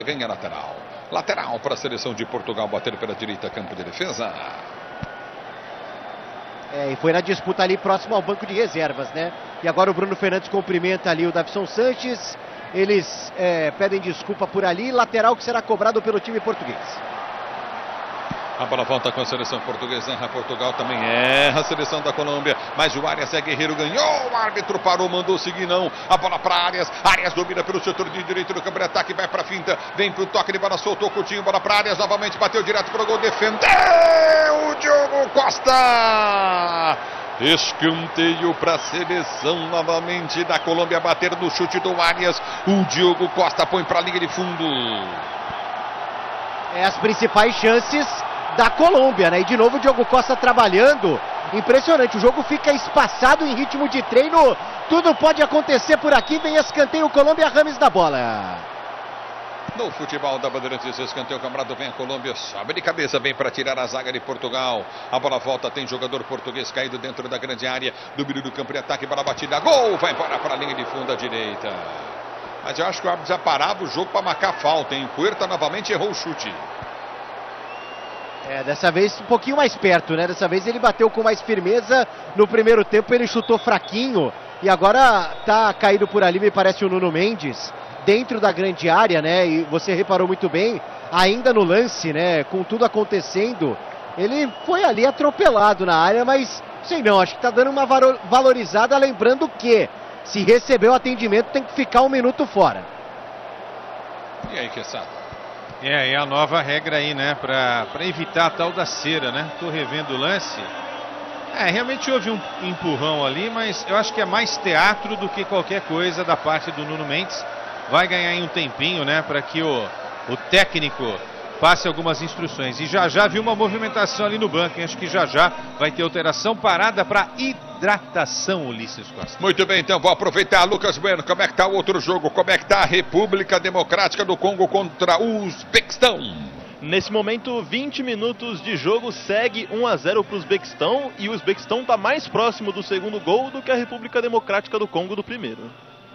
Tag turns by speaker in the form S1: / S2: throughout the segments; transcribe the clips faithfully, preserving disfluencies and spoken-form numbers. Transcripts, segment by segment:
S1: Ganha lateral. Lateral para a seleção de Portugal bater pela direita, campo de defesa.
S2: É, e foi na disputa ali próximo ao banco de reservas, né? E agora o Bruno Fernandes cumprimenta ali o Davinson Sanches. Eles é, pedem desculpa por ali. Lateral que será cobrado pelo time português.
S1: A bola volta com a seleção portuguesa. Erra Portugal, também erra a seleção da Colômbia. Mas o Arias é guerreiro, ganhou. O árbitro parou, mandou seguir não. A bola para Arias. Arias domina pelo setor de direito do campo de ataque. Vai para a finta. Vem para o toque de bola. Soltou o Coutinho. Bola para Arias. Novamente bateu direto para o gol. Defendeu o Diogo Costa. Escanteio para a seleção novamente da Colômbia bater no chute do Arias. O Diogo Costa põe para a linha de fundo.
S2: É as principais chances da Colômbia, né? E de novo o Diogo Costa trabalhando. Impressionante, o jogo fica espaçado em ritmo de treino. Tudo pode acontecer por aqui. Vem escanteio, Colômbia, Rames da bola.
S1: No futebol da Bandeirantes, escanteio, camarada, vem a Colômbia, sobe de cabeça, vem para tirar a zaga de Portugal. A bola volta, tem jogador português caído dentro da grande área. Domínio do campo de ataque, bola batida, gol! Vai embora para a linha de fundo à direita. Mas eu acho que o árbitro já parava o jogo para marcar falta, hein? Puerta novamente errou o chute.
S2: É, dessa vez um pouquinho mais perto, né? Dessa vez ele bateu com mais firmeza. No primeiro tempo ele chutou fraquinho. E agora tá caído por ali, me parece, o Nuno Mendes. Dentro da grande área, né? E você reparou muito bem, ainda no lance, né? Com tudo acontecendo, ele foi ali atropelado na área, mas sei não, acho que tá dando uma valorizada, lembrando que se recebeu atendimento tem que ficar um minuto fora.
S1: E aí, Quezada?
S3: É, é a nova regra aí, né? Pra, pra evitar a tal da cera, né? Tô revendo o lance. É, realmente houve um empurrão ali, mas eu acho que é mais teatro do que qualquer coisa da parte do Nuno Mendes. Vai ganhar aí um tempinho, né? Para que o, o técnico passe algumas instruções. E já já viu uma movimentação ali no banco, hein? Acho que já já vai ter alteração. Parada para hidratação, Ulisses Costa.
S1: Muito bem, então vou aproveitar, Lucas Bueno. Como é que tá o outro jogo? Como é que tá a República Democrática do Congo contra o Uzbequistão?
S4: Nesse momento, vinte minutos de jogo, segue um a zero para o Uzbequistão. E o Uzbequistão está mais próximo do segundo gol do que a República Democrática do Congo do primeiro.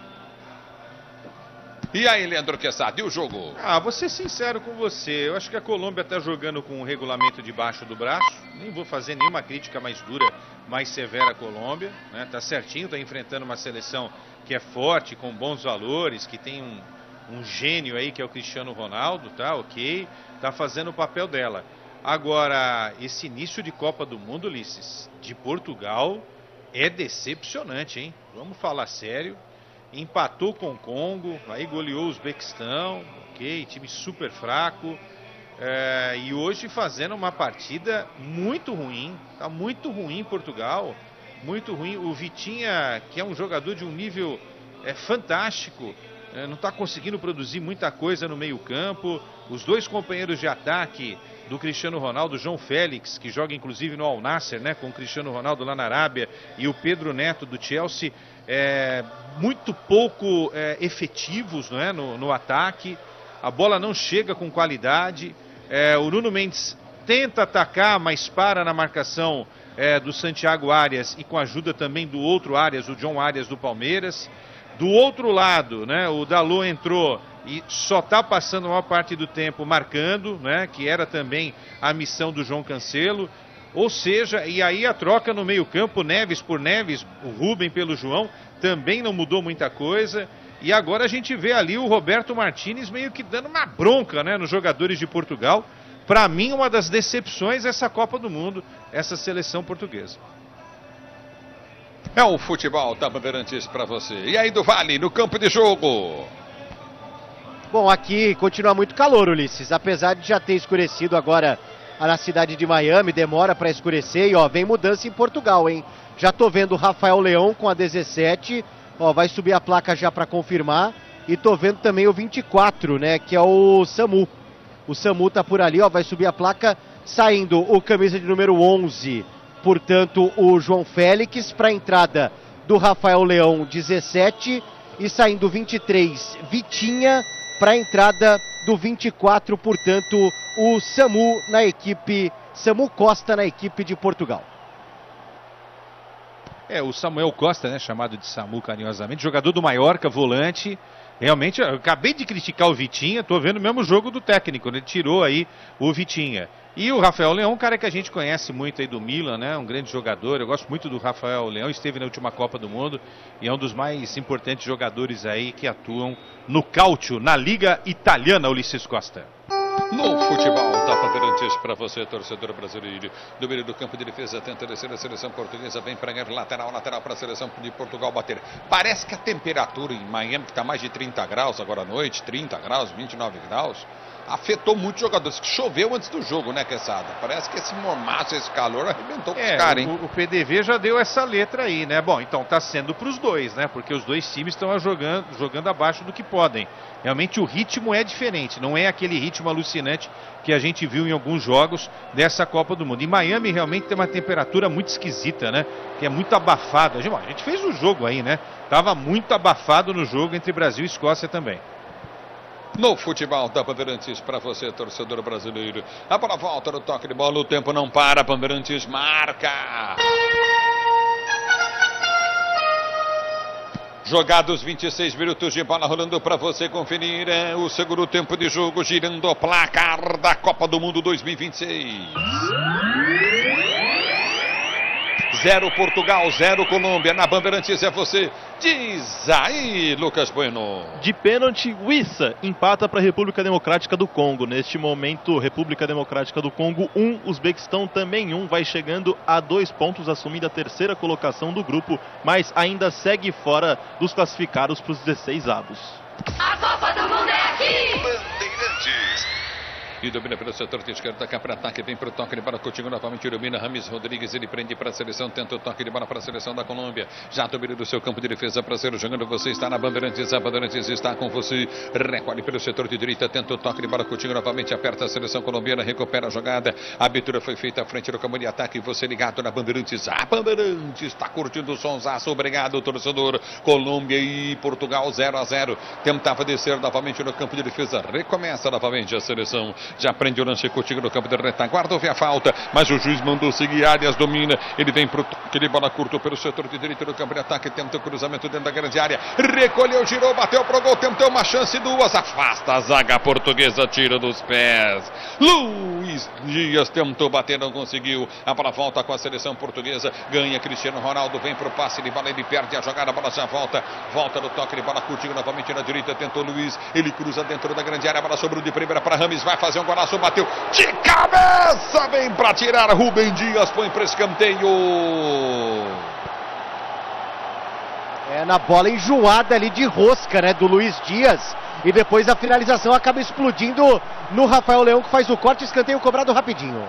S1: E aí, Leandro Quezada, e o jogo?
S3: Ah, vou ser sincero com você. Eu acho que a Colômbia está jogando com o regulamento debaixo do braço. Nem vou fazer nenhuma crítica mais dura, mais severa à Colômbia, né? Tá certinho, tá enfrentando uma seleção que é forte, com bons valores, que tem um, um gênio aí que é o Cristiano Ronaldo, tá? Ok, tá fazendo o papel dela. Agora, esse início de Copa do Mundo, Ulisses, de Portugal, é decepcionante, hein? Vamos falar sério. Empatou com o Congo, aí goleou o Uzbequistão, ok, time super fraco, é, e hoje fazendo uma partida muito ruim, tá muito ruim Portugal, muito ruim. O Vitinha, que é um jogador de um nível é, fantástico, é, não está conseguindo produzir muita coisa no meio campo. Os dois companheiros de ataque do Cristiano Ronaldo, João Félix, que joga inclusive no Al Nassr, né, com o Cristiano Ronaldo lá na Arábia, e o Pedro Neto do Chelsea, é, muito pouco é, efetivos, não é, no, no ataque. A bola não chega com qualidade. É, o Nuno Mendes tenta atacar, mas para na marcação é, do Santiago Arias e com a ajuda também do outro Arias, o John Arias do Palmeiras. Do outro lado, né, o Dalot entrou e só está passando a maior parte do tempo marcando, né, que era também a missão do João Cancelo. Ou seja, e aí a troca no meio campo, Neves por Neves, o Rubem pelo João, também não mudou muita coisa. E agora a gente vê ali o Roberto Martínez meio que dando uma bronca, né, nos jogadores de Portugal. Para mim, uma das decepções é essa Copa do Mundo, essa seleção portuguesa.
S1: É o futebol da Bandeirantes para você. E aí do Vale, no campo de jogo?
S2: Bom, aqui continua muito calor, Ulisses, apesar de já ter escurecido agora na cidade de Miami, demora para escurecer e ó, vem mudança em Portugal, hein? Já tô vendo o Rafael Leão com a dezessete, ó, vai subir a placa já para confirmar, e tô vendo também o vinte e quatro, né, que é o Samu. O Samu tá por ali, ó, vai subir a placa, saindo o camisa de número onze, portanto, o João Félix, para a entrada do Rafael Leão, dezessete, e saindo vinte e três, Vitinha, para a entrada do vinte e quatro, portanto, o Samu na equipe, Samu Costa na equipe de Portugal.
S3: É, o Samuel Costa, né, chamado de Samu carinhosamente, jogador do Mallorca, volante, realmente, eu acabei de criticar o Vitinha, tô vendo o mesmo jogo do técnico, ele tirou aí o Vitinha. E o Rafael Leão, um cara que a gente conhece muito aí do Milan, né? Um grande jogador, eu gosto muito do Rafael Leão, esteve na última Copa do Mundo e é um dos mais importantes jogadores aí que atuam no Calcio, na Liga Italiana, Ulisses Costa.
S1: No futebol da Bandeirantes para você, torcedor brasileiro. No meio do campo de defesa, tenta descer a seleção portuguesa, vem para ganhar lateral, lateral para a seleção de Portugal bater. Parece que a temperatura em Miami, que está mais de trinta graus agora à noite, trinta graus, vinte e nove graus, afetou muitos jogadores. Choveu antes do jogo, né, Quesada? Parece que esse mormaço, esse calor arrebentou com
S3: é,
S1: os caras, hein?
S3: O, o P D V já deu essa letra aí, né? Bom, então tá sendo para os dois, né? Porque os dois times estão jogando, jogando abaixo do que podem. Realmente o ritmo é diferente, não é aquele ritmo alucinante que a gente viu em alguns jogos dessa Copa do Mundo. E Miami realmente tem uma temperatura muito esquisita, né? Que é muito abafada. A gente fez o jogo aí, né? Tava muito abafado no jogo entre Brasil e Escócia também.
S1: No futebol da Bandeirantes para você, torcedor brasileiro. A bola volta no toque de bola, o tempo não para, Bandeirantes marca. Jogados vinte e seis minutos de bola rolando para você conferir. É o segundo tempo de jogo, girando o placar da Copa do Mundo dois mil e vinte e seis. Zero Portugal, zero Colômbia. Na Bandeirantes é você. Diz aí, Lucas Bueno.
S4: De pênalti, Wissa empata para a República Democrática do Congo. Neste momento, República Democrática do Congo um, Uzbequistão também um. Vai chegando a dois pontos, assumindo a terceira colocação do grupo, mas ainda segue fora dos classificados para os dezesseis avos.
S5: A Copa do Mundo é aqui!
S1: Bandeirantes. E domina pelo setor de esquerda, cá para ataque, vem para o toque de bola, Coutinho novamente domina, Rames Rodrigues, ele prende para a seleção, tenta o toque de bola para a seleção da Colômbia, já domina do seu campo de defesa, prazer jogando, você está na Bandeirantes, a Bandeirantes está com você, recolhe pelo setor de direita, tenta o toque de bola, Coutinho novamente aperta a seleção colombiana, recupera a jogada, a abertura foi feita à frente do campo de ataque, você ligado na Bandeirantes, a Bandeirantes está curtindo o sonsaço, obrigado torcedor, Colômbia e Portugal zero a zero, tentava descer novamente no campo de defesa, recomeça novamente a seleção. Já prende o lance Coutinho no campo de retaguarda, houve a falta, mas o juiz mandou seguir, Arias domina, ele vem pro toque de bola curto pelo setor de direito do campo de ataque, tenta o cruzamento dentro da grande área, recolheu, girou, bateu pro gol, tentou uma chance, duas, afasta a zaga portuguesa, tira dos pés, Luiz Dias tentou bater, não conseguiu, a bola volta com a seleção portuguesa, ganha Cristiano Ronaldo, vem pro passe de bola, ele perde a jogada, a bola já volta, volta no toque de bola, Coutinho novamente na direita, tentou Luiz, ele cruza dentro da grande área, a bola sobrou de primeira para Rames, vai fazer um golaço, bateu de cabeça, vem para tirar, Rubem Dias põe para escanteio.
S2: É na bola enjoada ali de rosca, né, do Luiz Dias, e depois a finalização acaba explodindo no Rafael Leão, que faz o corte, escanteio cobrado rapidinho.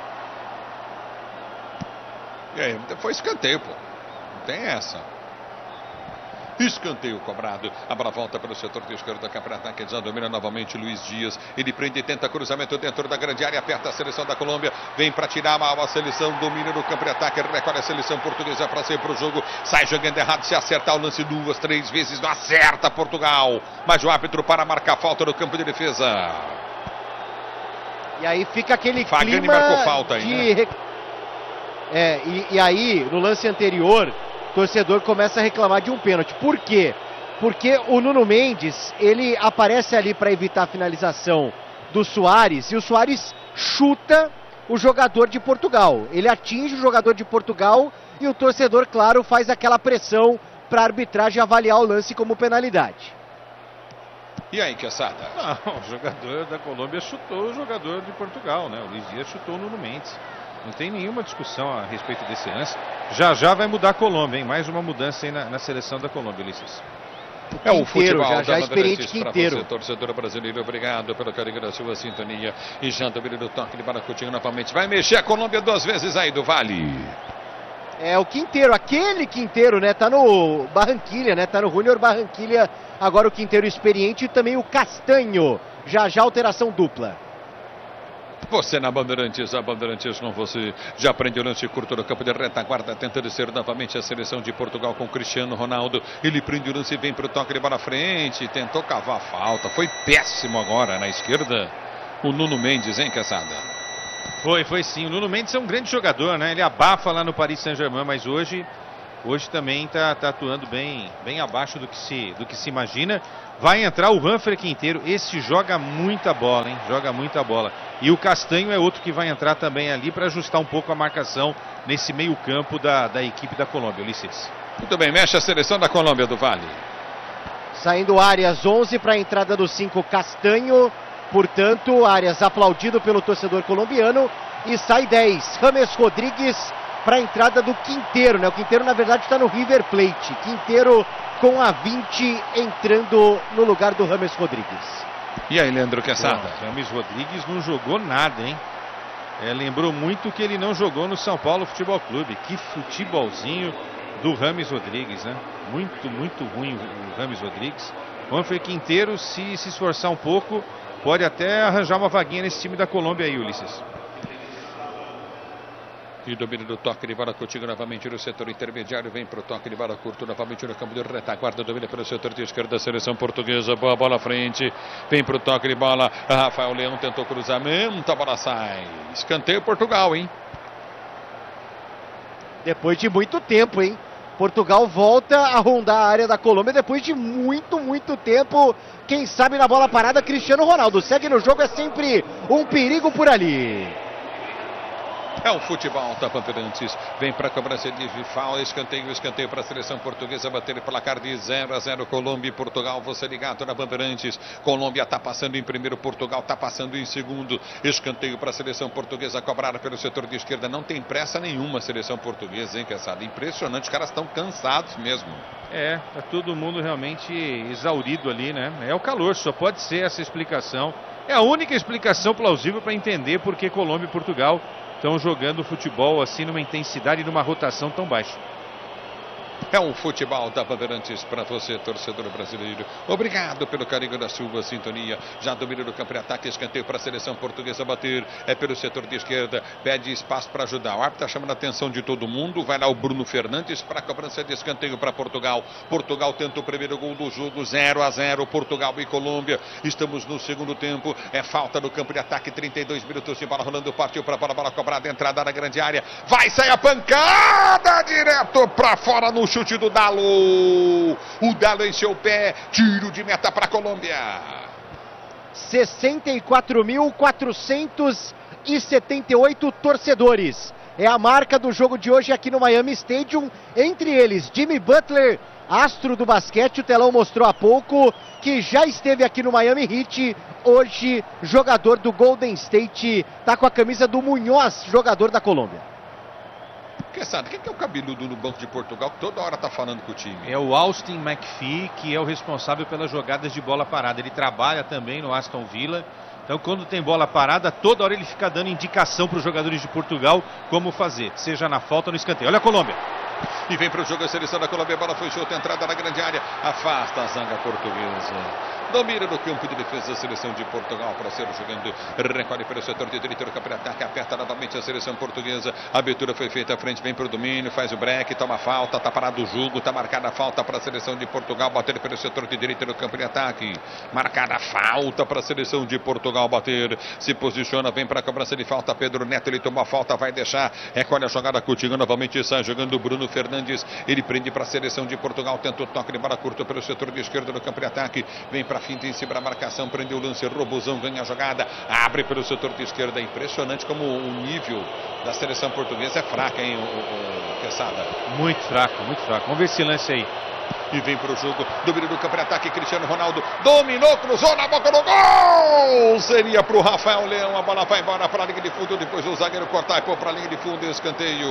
S1: E aí, foi escanteio, pô, não tem essa. Escanteio cobrado, a bola volta pelo setor de esquerda, cá para ataque, já domina novamente Luiz Dias, ele prende e tenta cruzamento dentro da grande área, aperta a seleção da Colômbia, vem para tirar mal a seleção, domina no campo de ataque, recolhe a seleção portuguesa para sair para o jogo, sai jogando errado, se acertar o lance duas, três vezes, não acerta Portugal, mas o árbitro para marcar falta no campo de defesa.
S2: E aí fica aquele
S1: Fagani
S2: clima
S1: marcou falta aí,
S2: de...
S1: né?
S2: É, e, e aí, no lance anterior, o torcedor começa a reclamar de um pênalti. Por quê? Porque o Nuno Mendes, ele aparece ali para evitar a finalização do Soares, e o Soares chuta o jogador de Portugal. Ele atinge o jogador de Portugal e o torcedor, claro, faz aquela pressão para a arbitragem avaliar o lance como penalidade.
S1: E aí, Quesada?
S3: Não, o jogador da Colômbia chutou o jogador de Portugal, né? O Luiz Dias chutou o Nuno Mendes. Não tem nenhuma discussão a respeito desse lance. Já já vai mudar a Colômbia, hein? Mais uma mudança aí na, na seleção da Colômbia, Ulisses.
S1: É o futebol
S2: já, já
S1: da
S2: experiente Quinteiro.
S1: Você, torcedor brasileiro, obrigado pelo carinho da sua sintonia. E já domina do toque de bola, Coutinho novamente. Vai mexer a Colômbia duas vezes aí do Vale.
S2: É o Quinteiro, aquele Quinteiro, né? Tá no Barranquilha, né? Tá no Júnior Barranquilha. Agora o Quinteiro experiente e também o Castanho. Já já alteração dupla.
S1: Você na Bandeirantes, a Bandeirantes com você. Já prende o lance curto no campo de retaguarda, tenta descer novamente a seleção de Portugal com Cristiano Ronaldo. Ele prende o lance e vem para o toque de bola à frente. Tentou cavar a falta. Foi péssimo agora na esquerda. O Nuno Mendes, hein, Quesada?
S3: Foi, foi sim. O Nuno Mendes é um grande jogador, né? Ele abafa lá no Paris Saint-Germain, mas hoje hoje também está tá atuando bem, bem abaixo do que, se, do que se imagina. Vai entrar o Humphrey Quinteiro, esse joga muita bola, hein? Joga muita bola. E o Castanho é outro que vai entrar também ali para ajustar um pouco a marcação nesse meio campo da, da equipe da Colômbia, Ulisses.
S1: Muito bem, mexe a seleção da Colômbia do Vale.
S2: Saindo Arias, onze para a entrada do cinco, Castanho. Portanto, Arias aplaudido pelo torcedor colombiano. E sai dez, James Rodrigues para a entrada do Quinteiro, né? O Quinteiro, na verdade, está no River Plate. Quinteiro com a vinte entrando no lugar do James Rodrigues.
S1: E aí, Leandro Quesada?
S3: Bom, James Rodrigues não jogou nada, hein? É, lembrou muito que ele não jogou no São Paulo Futebol Clube. Que futebolzinho do James Rodrigues, né? Muito, muito ruim o James Rodrigues. O Humphrey Quinteiro, se se esforçar um pouco, pode até arranjar uma vaguinha nesse time da Colômbia aí, Ulisses.
S1: E domínio do toque de bola contigo novamente no setor intermediário. Vem para o toque de bola curto novamente no campo de retaguarda. Domina pelo setor de esquerda da seleção portuguesa. Boa bola à frente. Vem para o toque de bola. Rafael Leão tentou cruzamento. A bola sai. Escanteio Portugal, hein?
S2: Depois de muito tempo, hein? Portugal volta a rondar a área da Colômbia depois de muito, muito tempo. Quem sabe na bola parada, Cristiano Ronaldo. Segue no jogo, é sempre um perigo por ali.
S1: É o futebol da Bandeirantes. Vem para a cobrança de falta. Escanteio, escanteio para a seleção portuguesa. Bater placar de zero a zero. Colômbia e Portugal. Você ligado na Bandeirantes. Colômbia está passando em primeiro. Portugal está passando em segundo. Escanteio para a seleção portuguesa. Cobrada pelo setor de esquerda. Não tem pressa nenhuma a seleção portuguesa, hein, Quesada? Impressionante. Os caras estão cansados mesmo.
S3: É, tá todo mundo realmente exaurido ali, né? É o calor. Só pode ser essa explicação. É a única explicação plausível para entender por que Colômbia e Portugal estão jogando futebol assim numa intensidade e numa rotação tão baixa.
S1: É um futebol da Bandeirantes para você, torcedor brasileiro. Obrigado pelo carinho da sua sintonia. Já domina do campo de ataque, escanteio para a seleção portuguesa bater. É pelo setor de esquerda, pede espaço para ajudar. O árbitro está chamando a atenção de todo mundo. Vai lá o Bruno Fernandes para a cobrança de escanteio para Portugal. Portugal tenta o primeiro gol do jogo, zero a zero. Portugal e Colômbia. Estamos no segundo tempo. É falta no campo de ataque, trinta e dois minutos de bola rolando. Partiu para a bola, bola cobrada, entrada na grande área. Vai sair a pancada direto para fora no chute do Dalo. O Dalo em seu pé. Tiro de meta para a Colômbia.
S2: sessenta e quatro mil quatrocentos e setenta e oito torcedores. É a marca do jogo de hoje aqui no Miami Stadium. Entre eles, Jimmy Butler, astro do basquete. O telão mostrou há pouco que já esteve aqui no Miami Heat. Hoje, jogador do Golden State. Está com a camisa do Munhoz, jogador da Colômbia.
S1: Quesada, quem que é o cabeludo no Banco de Portugal que toda hora tá falando com o time?
S3: É o Austin McPhee, que é o responsável pelas jogadas de bola parada. Ele trabalha também no Aston Villa. Então, quando tem bola parada, toda hora ele fica dando indicação para os jogadores de Portugal como fazer, seja na falta ou no escanteio. Olha a Colômbia.
S1: E vem para o jogo a seleção da Colômbia. A bola foi solta, entrada na grande área. Afasta a zaga portuguesa. Domina no campo de defesa da seleção de Portugal para ser jogando. Recolhe para o setor de direito do campo de ataque. Aperta novamente a seleção portuguesa. A abertura foi feita à frente. Vem para o domínio. Faz o break. Toma falta. Está parado o jogo. Está marcada a falta para a seleção de Portugal. Bater pelo setor de direito do campo de ataque. Marcada a falta para a seleção de Portugal bater. Se posiciona. Vem para a cobrança de falta. Pedro Neto. Ele toma a falta. Vai deixar. Recolhe a jogada. Coutinho novamente sai jogando Bruno Fernandes. Ele prende para a seleção de Portugal. Tenta o toque de bola curto pelo setor de esquerda do campo de ataque. Vem para a finta em cima da marcação. Prende o lance. Robozão ganha a jogada. Abre pelo setor de esquerda. Impressionante como o nível da seleção portuguesa é fraca, hein, o, o, o Quesada?
S3: Muito fraco, muito fraco. Vamos ver esse lance aí.
S1: E vem para o jogo. Domínio do campo de ataque. Cristiano Ronaldo dominou, cruzou na boca do gol. Seria para o Rafael Leão. A bola vai embora para a linha de fundo. Depois o zagueiro cortar e pôr para a linha de fundo. Escanteio.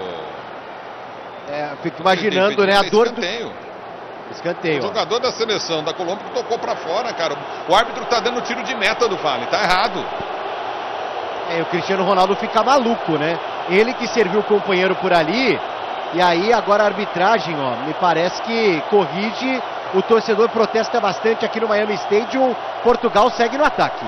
S2: É, fico imaginando, né, a dor do...
S1: Escanteio. O jogador da seleção da Colômbia tocou para fora, cara. O árbitro tá dando tiro de meta do Vale, tá errado.
S2: É, o Cristiano Ronaldo fica maluco, né? Ele que serviu o companheiro por ali. E aí agora a arbitragem, ó, me parece que corrige. O torcedor protesta bastante aqui no Miami Stadium. Portugal segue no ataque.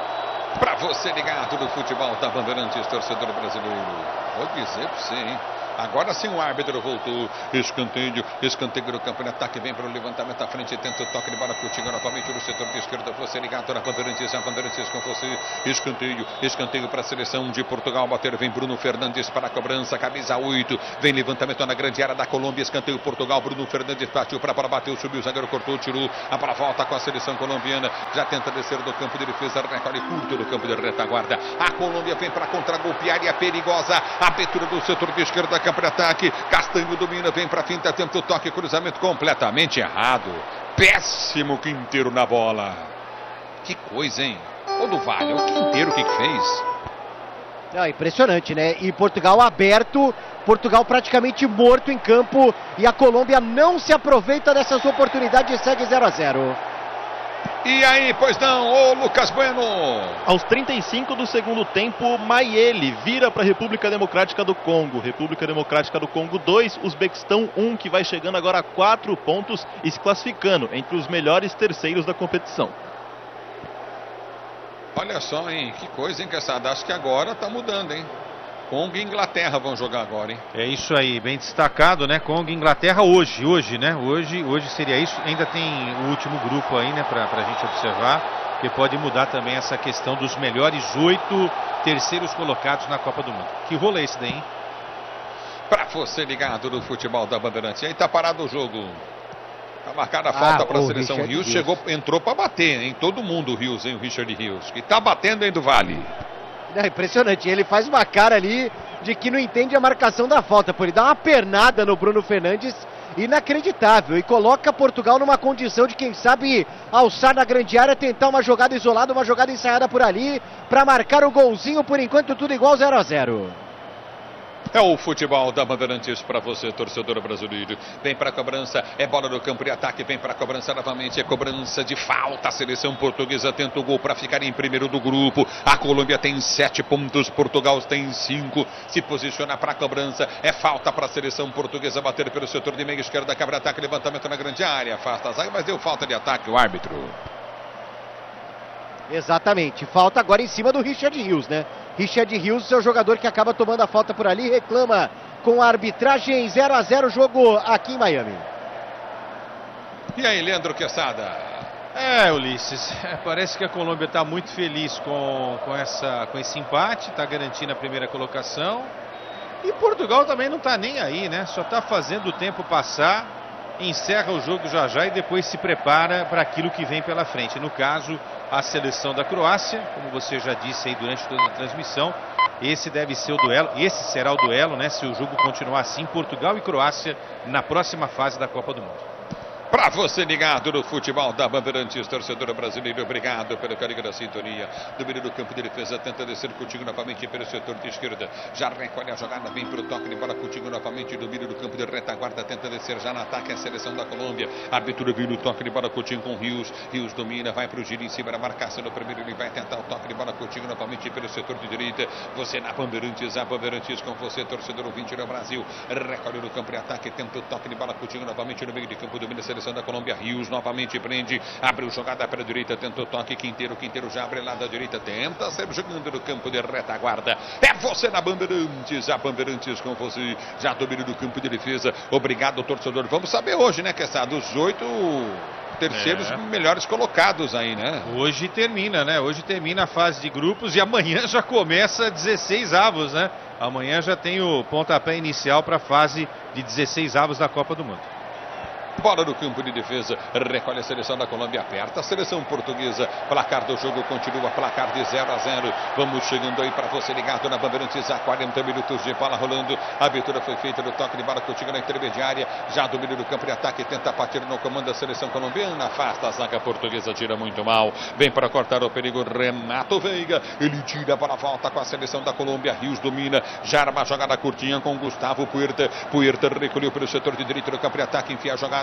S1: Para você ligado no futebol da Bandeirantes, torcedor brasileiro. Vou dizer para você, hein? Agora sim o árbitro voltou. Escanteio, escanteio do campo de ataque. Vem para o levantamento à frente. Tenta o toque de bola contigo novamente no setor de esquerda. Você ligado na Bandeirantes. A Bandeirantes com você. Escanteio, escanteio para a seleção de Portugal. Bater vem Bruno Fernandes para a cobrança. Camisa oito. Vem levantamento na grande área da Colômbia. Escanteio Portugal. Bruno Fernandes partiu para a bola. Bateu, subiu. O zagueiro cortou, tirou. A bola volta com a seleção colombiana. Já tenta descer do campo de defesa. Recolhe curto do campo de retaguarda. A Colômbia vem para contra-golpear e é perigosa. Abertura do setor de esquerda. Campo de ataque. Castanho domina. Vem para a finta. Tenta o toque. Cruzamento completamente errado. Péssimo Quinteiro na bola. Que coisa, hein? Ô do Vale, o Quinteiro o que, que fez?
S2: É impressionante, né? E Portugal aberto, Portugal praticamente morto em campo e a Colômbia não se aproveita dessas oportunidades e segue zero a zero.
S1: E aí, pois não, ô Lucas Bueno.
S4: Aos trinta e cinco do segundo tempo, Mayele vira para a República Democrática do Congo. República Democrática do Congo dois, Uzbequistão um, que vai chegando agora a quatro pontos e se classificando entre os melhores terceiros da competição.
S1: Olha só, hein, que coisa, hein, Quesada. Acho que agora tá mudando, hein. Congo e Inglaterra vão jogar agora, hein?
S3: É isso aí, bem destacado, né? Congo e Inglaterra hoje, hoje, né? Hoje, hoje seria isso. Ainda tem o último grupo aí, né? Pra, pra gente observar, que pode mudar também essa questão dos melhores oito terceiros colocados na Copa do Mundo. Que rolo é esse daí, hein?
S1: Pra você ligado no futebol da Bandeirantes. E aí tá parado o jogo. Tá marcada a falta ah, para a seleção Richard Rios. Chegou, entrou para bater, hein? Todo mundo o Rios, hein? O Richard Rios. Que tá batendo, hein, do Vale.
S2: É impressionante, ele faz uma cara ali de que não entende a marcação da falta, por ele dá uma pernada no Bruno Fernandes, inacreditável, e coloca Portugal numa condição de quem sabe alçar na grande área, tentar uma jogada isolada, uma jogada ensaiada por ali, para marcar o golzinho, por enquanto tudo igual zero a zero.
S1: É o futebol da Bandeirantes para você, torcedor brasileiro. Vem para a cobrança, é bola no campo de ataque, vem para a cobrança novamente, é cobrança de falta. A seleção portuguesa tenta o gol para ficar em primeiro do grupo. A Colômbia tem sete pontos, Portugal tem cinco. Se posiciona para a cobrança, é falta para a seleção portuguesa bater pelo setor de meia esquerda, quebra ataque, levantamento na grande área, afasta a zaga, mas deu falta de ataque o árbitro.
S2: Exatamente, falta agora em cima do Richard Rios, né? Richard Rios é o jogador que acaba tomando a falta por ali, reclama com a arbitragem. Zero a zero jogo aqui em Miami.
S1: E aí, Leandro Quesada?
S3: É, Ulisses, é, parece que a Colômbia está muito feliz com, com, essa, com esse empate, está garantindo a primeira colocação. E Portugal também não está nem aí, né? Só está fazendo o tempo passar, encerra o jogo já já e depois se prepara para aquilo que vem pela frente. No caso, a seleção da Croácia, como você já disse aí durante toda a transmissão, esse deve ser o duelo, esse será o duelo, né? Se o jogo continuar assim, Portugal e Croácia na próxima fase da Copa do Mundo.
S1: Para você ligado no futebol da Bandeirantes, torcedor brasileiro, obrigado pelo carinho da sintonia. Domínio do campo de defesa, tenta descer contigo novamente pelo setor de esquerda. Já recolhe a jogada, vem para o toque de bola contigo novamente. Domínio do campo de retaguarda, tenta descer já no ataque a seleção da Colômbia. A abertura vem no toque de bola contigo com Rios. Rios domina, vai para o giro em cima da marcação no primeiro. Ele vai tentar o toque de bola contigo novamente pelo setor de direita. Você na Bandeirantes, a Bandeirantes com você, torcedor ouvinte do Brasil. Recolhe no campo de ataque, tenta o toque de bola contigo novamente no meio de campo. Domina a seleção da Colômbia, Rios novamente prende, abre o jogada para a direita, tenta o toque, Quinteiro, Quinteiro já abre lá da direita, tenta ser jogando no campo de retaguarda. É você na Bandeirantes, a Bandeirantes com você, já domina do campo de defesa. Obrigado, torcedor. Vamos saber hoje, né, Quesada, dos oito terceiros é. melhores colocados aí, né?
S3: Hoje termina, né? Hoje termina a fase de grupos e amanhã já começa dezesseis avos, né? Amanhã já tem o pontapé inicial para a fase de dezesseis avos da Copa do Mundo.
S1: Bola no campo de defesa, recolhe a seleção da Colômbia, aperta a seleção portuguesa. Placar do jogo continua, placar de zero a zero. Vamos chegando aí para você ligado na Bandeirantes, a quarenta minutos de bola rolando. A abertura foi feita no toque de bola contigo na intermediária. Já domínio do campo de ataque, tenta partir no comando da seleção colombiana. Afasta a zaga portuguesa, tira muito mal. Vem para cortar o perigo, Renato Veiga. Ele tira para a volta com a seleção da Colômbia. Rios domina, já arma a jogada curtinha com Gustavo Puerta. Puerta recolheu pelo setor de direito do campo de ataque, enfia a jogada.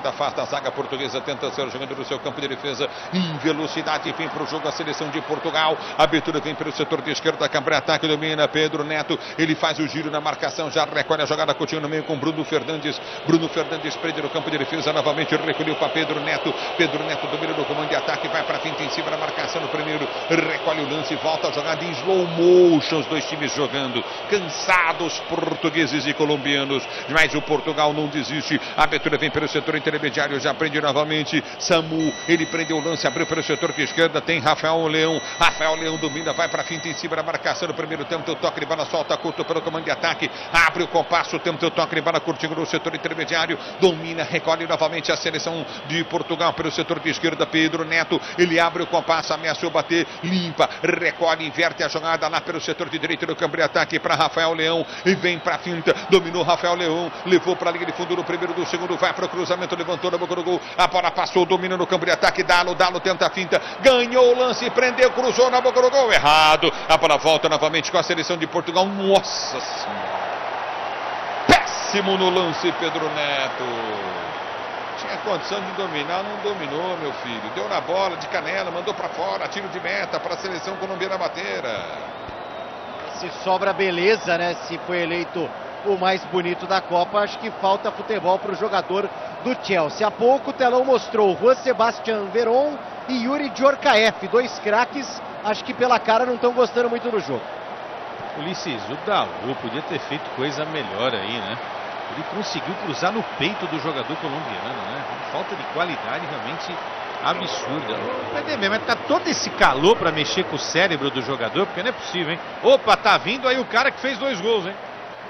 S1: jogada, afasta a zaga portuguesa, tenta ser jogando no seu campo de defesa, em velocidade, vem para o jogo a seleção de Portugal, a abertura vem pelo setor de esquerda, câmara ataque, domina Pedro Neto, ele faz o giro na marcação, já recolhe a jogada, Coutinho no meio com Bruno Fernandes, Bruno Fernandes prende no campo de defesa, novamente recolheu para Pedro Neto, Pedro Neto domina no comando de ataque, vai para frente em cima da marcação no primeiro, recolhe o lance, volta a jogada em slow motion, os dois times jogando, cansados portugueses e colombianos, mas o Portugal não desiste, a abertura vem pelo setor intermediário, já prende novamente Samu, ele prendeu o lance, abriu pelo setor de esquerda, tem Rafael Leão, Rafael Leão domina, vai para frente em cima da marcação no primeiro tempo, o toque de bola, solta curto pelo comando de ataque, abre o compasso, tenta o toque de bola curtinho no setor intermediário, domina, recolhe novamente a seleção de Portugal pelo setor de esquerda, Pedro Neto, ele abre o compasso, ameaçou bater, limpa, recolhe, inverte a jogada lá pelo setor de direito do campo de ataque para Rafael Leão, e vem para a finta, dominou Rafael Leão, levou para a linha de fundo no primeiro, do segundo, vai para o cruzamento, levantou na boca do gol, a bola passou, domina no campo de ataque, Dalo, Dalo tenta a finta, ganhou o lance, prendeu, cruzou na boca do gol, errado, a bola volta novamente com a seleção de Portugal, nossa senhora, péssimo no lance Pedro Neto, tinha condição de dominar, não dominou meu filho, deu na bola de canela, mandou para fora, tiro de meta para a seleção colombiana bater.
S2: Se sobra beleza, né, se foi eleito o mais bonito da Copa, acho que falta futebol para o jogador do Chelsea. Há pouco o telão mostrou Juan Sebastián Veron e Yuri Djorkaeff, dois craques, acho que pela cara não estão gostando muito do jogo.
S3: Ulisses, o Dalot podia ter feito coisa melhor aí, né? Ele conseguiu cruzar no peito do jogador colombiano, né? Falta de qualidade realmente absurda. Mas mesmo, tá todo esse calor para mexer com o cérebro do jogador, porque não é possível, hein? Opa, tá vindo aí o cara que fez dois gols, hein?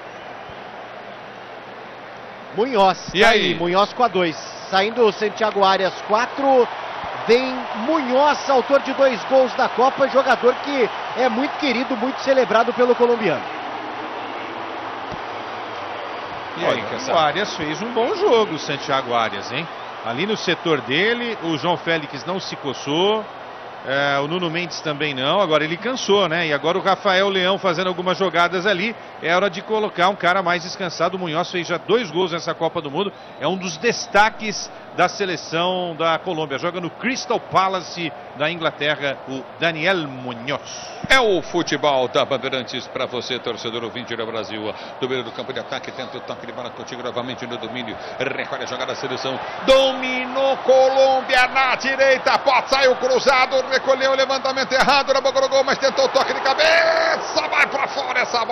S2: Munhoz,
S3: e
S2: tá
S3: aí?
S2: aí, Munhoz com a dois, saindo o Santiago Arias quatro, vem Munhoz, autor de dois gols da Copa, jogador que é muito querido, muito celebrado pelo colombiano.
S3: E aí, o Arias fez um bom jogo, o Santiago Arias, hein? Ali no setor dele, o João Félix não se coçou, é, o Nuno Mendes também não, agora ele cansou, né? E agora o Rafael Leão fazendo algumas jogadas ali, é hora de colocar um cara mais descansado. O Munhoz fez já dois gols nessa Copa do Mundo, é um dos destaques da seleção da Colômbia, joga no Crystal Palace da Inglaterra, o Daniel Munhoz.
S1: É o futebol da Bandeirantes para você, torcedor ouvinte do Brasil. Do meio do campo de ataque, tenta o toque de bola contigo novamente no domínio. Recolhe a jogada da seleção. Dominou Colômbia na direita. Pode sair o cruzado. Recolheu o levantamento errado na boca do gol, mas tentou o toque de cabeça. Vai para fora essa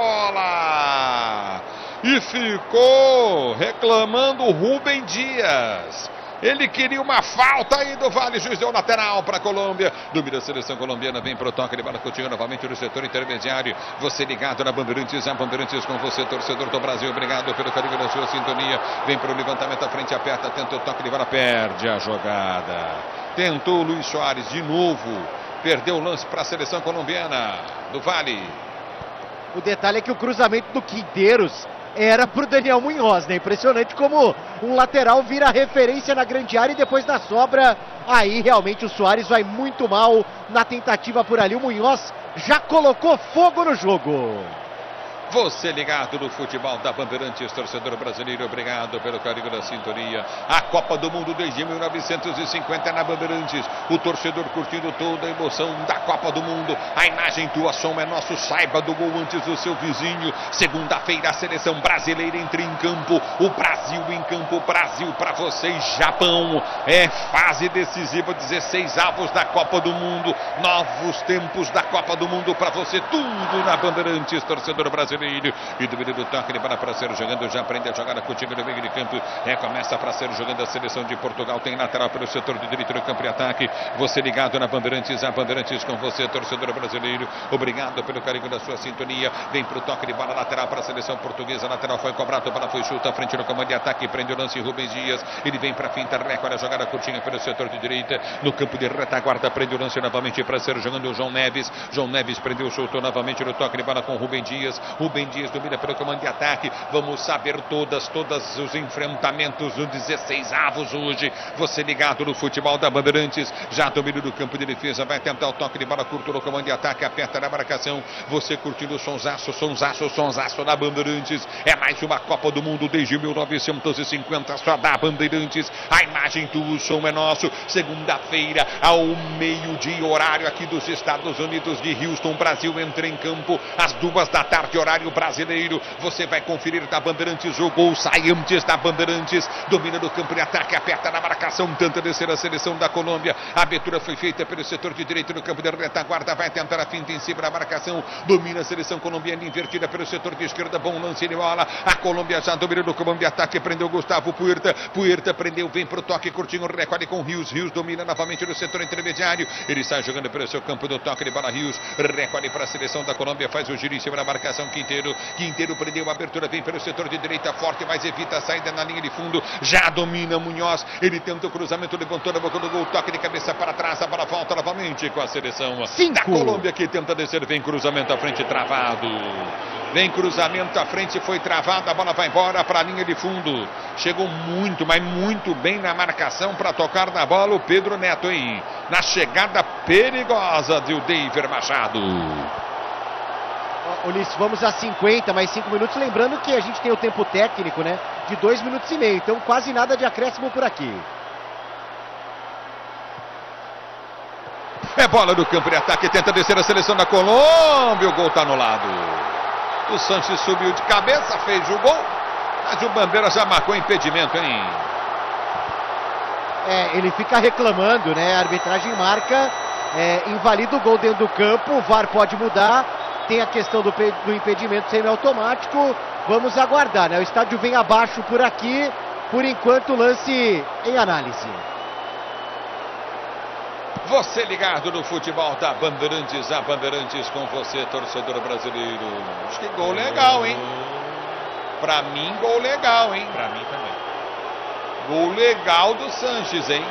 S1: bola. E ficou reclamando o Rubem Dias. Ele queria uma falta aí do Vale, juiz deu lateral para a Colômbia. Domina a seleção colombiana, vem para o toque de bola contigo novamente no setor intermediário. Você ligado na Bandeirantes, a Bandeirantes com você, torcedor do Brasil. Obrigado pelo carinho da sua sintonia. Vem para o levantamento à frente, aperta, tenta o toque de bola, perde a jogada. Tentou o Luiz Soares de novo, perdeu o lance para a seleção colombiana do Vale.
S2: O detalhe é que o cruzamento do Quinteiros era pro Daniel Munhoz, né? Impressionante como um lateral vira referência na grande área e depois da sobra, aí realmente o Soares vai muito mal na tentativa por ali. O Munhoz já colocou fogo no jogo.
S1: Você ligado no futebol da Bandeirantes, torcedor brasileiro, obrigado pelo carinho da sintonia. A Copa do Mundo desde mil novecentos e cinquenta na Bandeirantes. O torcedor curtindo toda a emoção da Copa do Mundo. A imagem, tua som é nosso, saiba do gol antes do seu vizinho. Segunda-feira a seleção brasileira entra em campo. O Brasil em campo, Brasil para vocês, Japão. É fase decisiva, dezesseis avos da Copa do Mundo. Novos tempos da Copa do Mundo para você, tudo na Bandeirantes, torcedor brasileiro. E do meio do toque de bola para ser jogando, já aprende a jogada contigo no meio de campo, é, começa para ser jogando a seleção de Portugal, tem lateral pelo setor de direito no campo de ataque, você ligado na Bandeirantes, a Bandeirantes com você, torcedor brasileiro, obrigado pelo carinho da sua sintonia, vem para o toque de bola lateral para a seleção portuguesa, lateral foi cobrado, a bola foi chuta à frente no comando de ataque, prende o lance Rubens Dias, ele vem para a finta, recolhe a jogada curtinha pelo setor de direita, no campo de retaguarda, prende o lance novamente para ser jogando o João Neves, João Neves prendeu, soltou novamente no toque de bola com Rubens Dias, Rubens Rubem Dias domina pelo comando de ataque. Vamos saber todas, todos os enfrentamentos no dezesseis avos hoje. Você ligado no futebol da Bandeirantes. Já domina do campo de defesa. Vai tentar o toque de bola curto no comando de ataque. Aperta na marcação. Você curtindo o sonsaço, sonsaço, sonsaço da Bandeirantes. É mais uma Copa do Mundo desde mil novecentos e cinquenta. Só da Bandeirantes. A imagem do som é nosso. Segunda-feira, ao meio-dia, horário aqui dos Estados Unidos de Houston. Brasil entra em campo às duas da tarde, horário brasileiro. Você vai conferir da Bandeirantes. O gol sai antes da Bandeirantes. Domina do campo de ataque. Aperta na marcação. Tenta descer a seleção da Colômbia. A abertura foi feita pelo setor de direito no campo de retaguarda. Vai tentar a finta em cima da marcação. Domina a seleção colombiana invertida pelo setor de esquerda. Bom lance de bola. A Colômbia já domina do comando de ataque. Prendeu Gustavo Puerta. Puerta prendeu. Vem pro toque. Curtinho. Recolhe com Rios. Rios domina novamente no setor intermediário. Ele sai jogando pelo seu campo do toque de bola. Rios recolhe para a seleção da Colômbia. Faz o giro em cima da marcação. Quinteiro. Quinteiro prendeu a abertura. Vem pelo setor de direita. Forte, mas evita a saída na linha de fundo. Já domina Munhoz. Ele tenta o cruzamento. Levantou na boca do gol. Toque de cabeça para trás. A bola volta novamente com a seleção
S2: Cinco.
S1: da Colômbia, que tenta descer. Vem cruzamento à frente travado. Vem cruzamento à frente, foi travado, a bola vai embora para a linha de fundo. Chegou muito, mas muito bem na marcação para tocar na bola o Pedro Neto, hein? Na chegada perigosa do David Machado.
S2: Ulisses, vamos a cinquenta, mais cinco minutos. Lembrando que a gente tem o tempo técnico, né? De dois minutos e meio, então quase nada de acréscimo por aqui.
S1: É bola do campo de ataque, tenta descer a seleção da Colômbia. O gol está anulado. O Sanches subiu de cabeça, fez o gol, mas o Bandeira já marcou impedimento, hein?
S2: É, ele fica reclamando, né? A arbitragem marca, é, invalida o gol dentro do campo, o V A R pode mudar, tem a questão do, do impedimento semiautomático, vamos aguardar, né? O estádio vem abaixo por aqui, por enquanto lance em análise.
S1: Você ligado no futebol da Bandeirantes, a Bandeirantes com você, torcedor brasileiro. Acho que gol legal, hein? Pra mim, gol legal, hein?
S3: Pra mim também.
S1: Gol legal do Sanches, hein?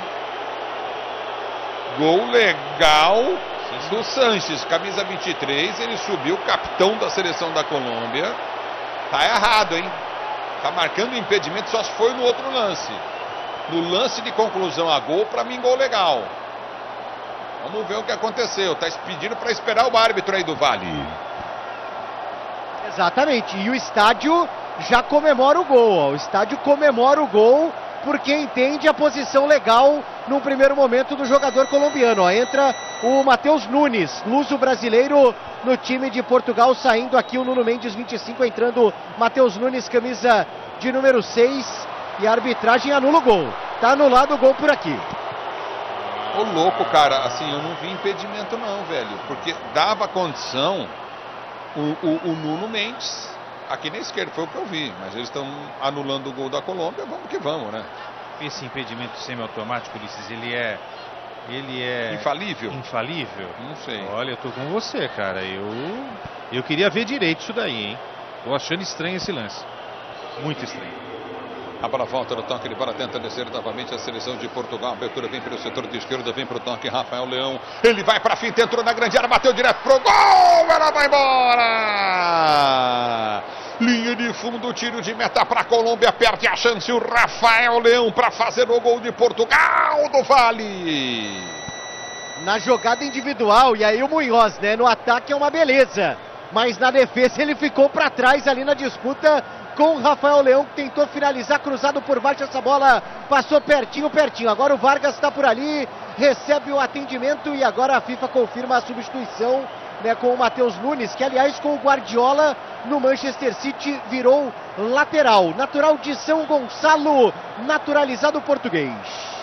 S1: Gol legal do Sanches, camisa vinte e três, ele subiu, capitão da seleção da Colômbia. Tá errado, hein? Tá marcando impedimento, só se foi no outro lance. No lance de conclusão a gol, pra mim, gol legal. Vamos ver o que aconteceu. Tá pedindo para esperar o árbitro aí do Vale.
S2: Exatamente. E o estádio já comemora o gol. Ó. O estádio comemora o gol porque entende a posição legal no primeiro momento do jogador colombiano. Ó. Entra o Matheus Nunes, luso brasileiro no time de Portugal, saindo aqui o Nuno Mendes, vinte e cinco, entrando Matheus Nunes, camisa de número seis. E a arbitragem anula o gol. Tá anulado o gol por aqui.
S1: Ô louco, cara, assim, eu não vi impedimento não, velho, porque dava condição o, o, o Nuno Mendes, aqui na esquerda, foi o que eu vi, mas eles estão anulando o gol da Colômbia, vamos que vamos, né?
S3: Esse impedimento semiautomático, Ulisses, ele é... Ele é...
S1: Infalível?
S3: Infalível?
S1: Não sei.
S3: Olha, eu tô com você, cara, eu... Eu queria ver direito isso daí, hein? Tô achando estranho esse lance. Muito estranho.
S1: A bola volta no toque de bola, tenta descer novamente a seleção de Portugal. A abertura vem pelo setor de esquerda, vem pro toque Rafael Leão. Ele vai pra finta, entrou na grande área, bateu direto pro gol. Ela vai embora. Linha de fundo, tiro de meta pra Colômbia, perde a chance o Rafael Leão pra fazer o gol de Portugal do Vale.
S2: Na jogada individual, e aí o Munhoz, né? No ataque é uma beleza, mas na defesa ele ficou pra trás ali na disputa com o Rafael Leão, que tentou finalizar, cruzado por baixo, essa bola passou pertinho, pertinho. Agora o Vargas está por ali, recebe o atendimento e agora a FIFA confirma a substituição, né, com o Matheus Nunes, que aliás com o Guardiola no Manchester City virou lateral. Natural de São Gonçalo, naturalizado português.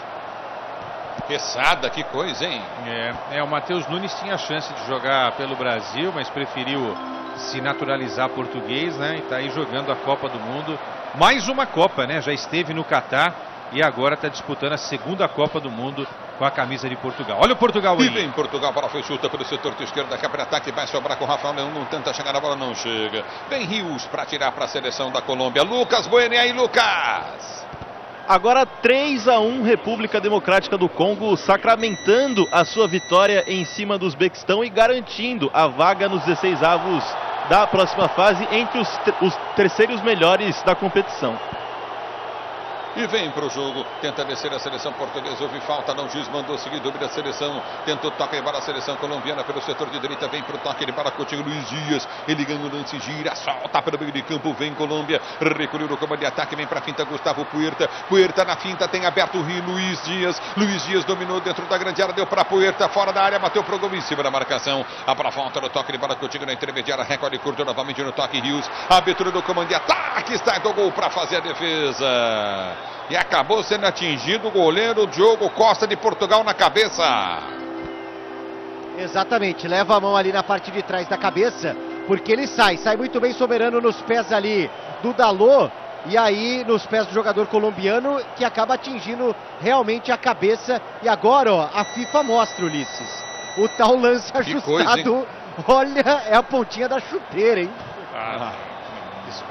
S1: Quesada, que coisa, hein?
S3: É, é, o Matheus Nunes tinha a chance de jogar pelo Brasil, mas preferiu se naturalizar português, né? E tá aí jogando a Copa do Mundo. Mais uma Copa, né? Já esteve no Catar e agora está disputando a segunda Copa do Mundo com a camisa de Portugal. Olha o Portugal aí.
S1: E vem Portugal, bola foi chuta pelo setor de esquerda, daqui para ataque, vai sobrar com o Rafael Leão, não tenta chegar na bola, não chega. Vem Rios para tirar para a seleção da Colômbia. Lucas Bueno, e aí, Lucas?
S4: Agora três a um, República Democrática do Congo sacramentando a sua vitória em cima do Uzbequistão e garantindo a vaga nos dezesseis avos da próxima fase entre os, os terceiros melhores da competição.
S1: E vem para o jogo, tenta descer a seleção portuguesa, houve falta, não, o juiz mandou seguir, domina a seleção, tenta o toque embora a seleção colombiana pelo setor de direita, vem para o toque, ele para Coutinho, Luiz Dias, ele ganha o lance, gira, solta pelo meio de campo, vem Colômbia, recolheu no comando de ataque, vem para a finta, Gustavo Puerta, Puerta na finta, tem aberto o Rio, Luiz Dias, Luiz Dias dominou dentro da grande área, deu para Puerta, fora da área, bateu pro gol em cima da marcação, a para volta no toque, ele para Coutinho na intermediária, recolhe curto novamente no toque, Rios, abertura do comando de ataque, está do gol para fazer a defesa. E acabou sendo atingido o goleiro Diogo Costa de Portugal na cabeça.
S2: Exatamente, leva a mão ali na parte de trás da cabeça, porque ele sai, sai muito bem soberano nos pés ali do Dalot, e aí nos pés do jogador colombiano, que acaba atingindo realmente a cabeça. E agora, ó, a FIFA mostra, Ulisses, o tal lance
S1: que
S2: ajustado,
S1: coisa,
S2: olha, é a pontinha da chuteira, hein?
S3: Ah, desculpa.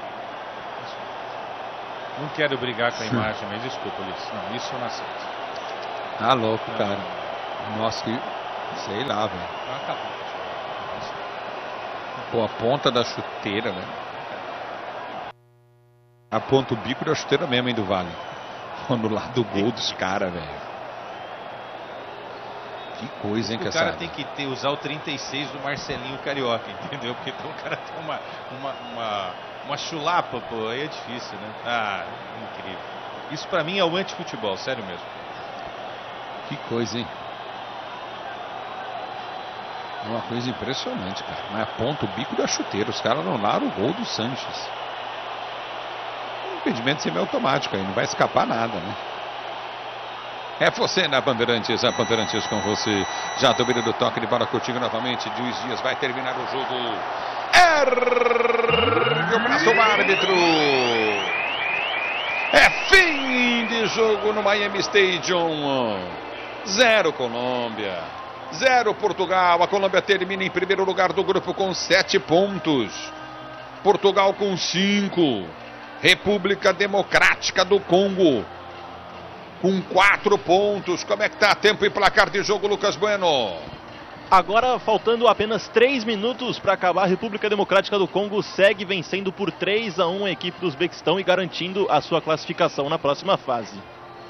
S3: Não quero brigar com a imagem, mas desculpa, Ulisses. Não, isso eu não aceito.
S1: Tá louco, cara. Nossa, que... sei lá, velho.
S3: Acabou.
S1: Pô, a ponta da chuteira, velho. Aponta o bico da chuteira mesmo, hein, do Vale. No lado do gol dos caras, velho. Que coisa, hein, que
S3: o cara
S1: essa...
S3: tem que ter, usar o trinta e seis do Marcelinho Carioca, entendeu? Porque então o cara tem uma... uma, uma... Uma chulapa, pô, aí é difícil, né? Ah, incrível. Isso pra mim é o anti-futebol, sério mesmo.
S1: Que coisa, hein? É uma coisa impressionante, cara. Mas aponta o bico da chuteira. Os caras anularam o gol do Sanches. Um impedimento semiautomático aí, não vai escapar nada, né? É você na Bandeirantes, a Bandeirantes com você. Já domina do toque de bola, Coutinho novamente. Luiz Dias vai terminar o jogo. Ergue o braço o árbitro. É fim de jogo no Miami Stadium. Zero Colômbia, zero Portugal. A Colômbia termina em primeiro lugar do grupo com sete pontos. Portugal com cinco. República Democrática do Congo com quatro pontos. Como é que tá tempo e placar de jogo, Lucas Bueno?
S4: Agora, faltando apenas três minutos para acabar, a República Democrática do Congo segue vencendo por três a um a equipe do Uzbequistão e garantindo a sua classificação na próxima fase.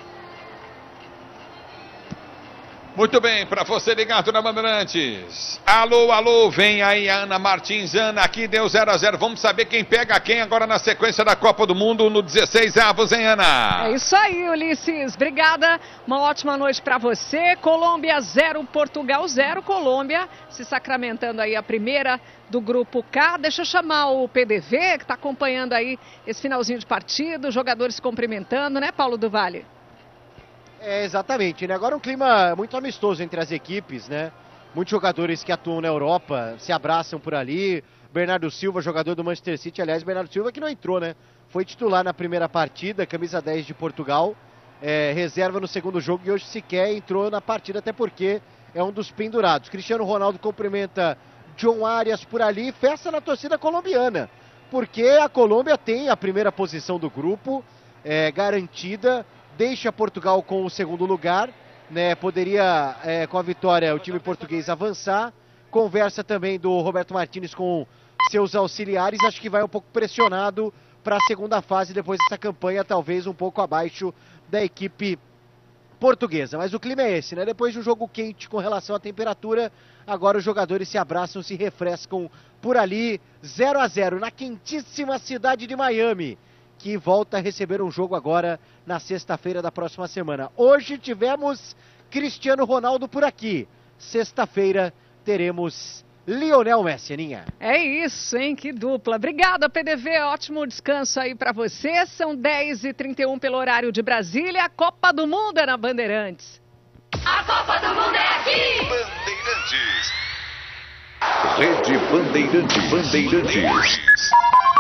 S1: Muito bem, para você ligado na Bandeirantes. Alô, alô, vem aí a Ana Martins. Ana, aqui deu zero a zero. Vamos saber quem pega quem agora na sequência da Copa do Mundo no dezesseis avos, hein, Ana?
S6: É isso aí, Ulisses. Obrigada. Uma ótima noite para você. Colômbia zero, Portugal zero. Colômbia se sacramentando aí a primeira do grupo K. Deixa eu chamar o P D V, que está acompanhando aí esse finalzinho de partido, jogadores se cumprimentando, né, Paulo do Vale?
S2: É, exatamente, né? Agora um clima muito amistoso entre as equipes, né? Muitos jogadores que atuam na Europa se abraçam por ali. Bernardo Silva, jogador do Manchester City, aliás, Bernardo Silva que não entrou, né? Foi titular na primeira partida, camisa dez de Portugal, é, reserva no segundo jogo e hoje sequer entrou na partida, até porque é um dos pendurados. Cristiano Ronaldo cumprimenta John Arias por ali, festa na torcida colombiana, porque a Colômbia tem a primeira posição do grupo, é, garantida, deixa Portugal com o segundo lugar, né? Poderia, é, com a vitória, o time português avançar. Conversa também do Roberto Martínez com seus auxiliares, acho que vai um pouco pressionado para a segunda fase depois dessa campanha, talvez um pouco abaixo da equipe portuguesa. Mas o clima é esse, né? Depois de um jogo quente com relação à temperatura, agora os jogadores se abraçam, se refrescam por ali, zero a zero na quentíssima cidade de Miami, que volta a receber um jogo agora na sexta-feira da próxima semana. Hoje tivemos Cristiano Ronaldo por aqui. Sexta-feira teremos Lionel Messi, Aninha.
S6: É isso, hein? Que dupla. Obrigada, P D V. Ótimo descanso aí pra você. São dez e trinta e um pelo horário de Brasília. A Copa do Mundo é na Bandeirantes.
S5: A Copa do Mundo é aqui!
S7: Bandeirantes. Rede Bandeirantes. Bandeirantes.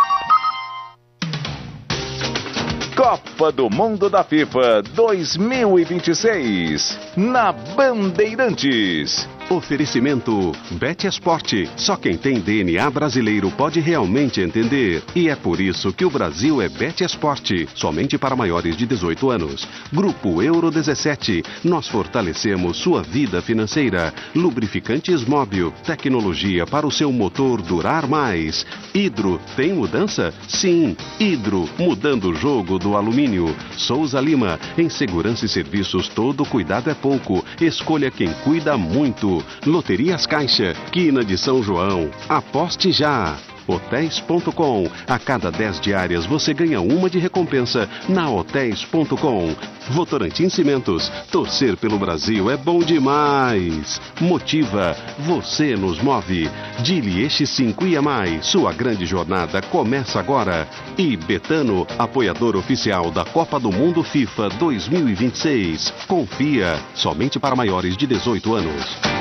S7: Copa do Mundo da FIFA dois mil e vinte e seis, na Bandeirantes.
S8: Oferecimento Bet Esporte. Só quem tem D N A brasileiro pode realmente entender. E é por isso que o Brasil é Bet Esporte. Somente para maiores de dezoito anos. Grupo Euro dezessete. Nós fortalecemos sua vida financeira. Lubrificantes Móbil. Tecnologia para o seu motor durar mais. Hidro. Tem mudança? Sim. Hidro. Mudando o jogo do alumínio. Souza Lima. Em segurança e serviços, todo cuidado é pouco. Escolha quem cuida muito. Loterias Caixa. Quina de São João. Aposte já. hotéis ponto com. A cada dez diárias você ganha uma de recompensa na hotéis ponto com. Votorantim Cimentos. Torcer pelo Brasil é bom demais. Motiva. Você nos move. Dili X cinco I A Mais. Sua grande jornada começa agora. E Betano, apoiador oficial da Copa do Mundo FIFA dois mil e vinte e seis. Confia. Somente para maiores de dezoito anos.